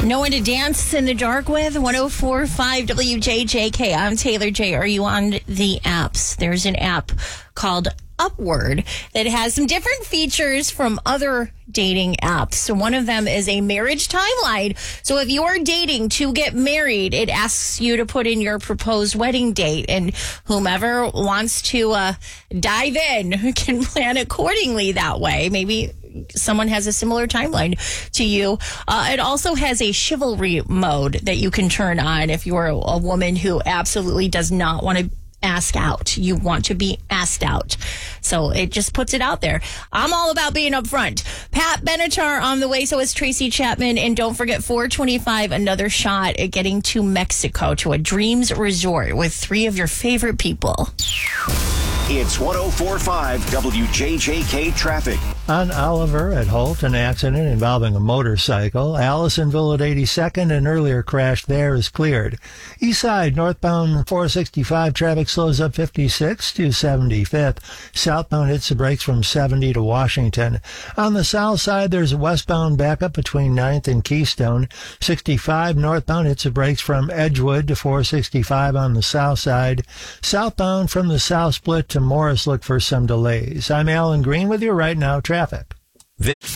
No one to dance in the dark with. 104.5 WJJK. I'm Taylor J. Are you on the apps? There's an app called Upward that has some different features from other dating apps. So one of them is a marriage timeline. So if you're dating to get married, it asks you to put in your proposed wedding date, and whomever wants to dive in can plan accordingly that way. Maybe someone has a similar timeline to you. It also has a chivalry mode that you can turn on if you're a woman who absolutely does not want to ask out. You want to be asked out. So it just puts it out there. I'm all about being upfront. Pat Benatar on the way. So is Tracy Chapman. And don't forget 425, another shot at getting to Mexico, to a Dreams Resort with 3 of your favorite people. It's 104.5 WJJK traffic. On Oliver at Holt, an accident involving a motorcycle. Allisonville at 82nd, an earlier crash there is cleared. East side, northbound 465 traffic slows up 56 to 75th. Southbound hits the brakes from 70 to Washington. On the south side, there's a westbound backup between 9th and Keystone. 65 northbound hits the brakes from Edgewood to 465 on the south side. Southbound from the south split to Morris, look for some delays. I'm Alan Green with you right now, traffic.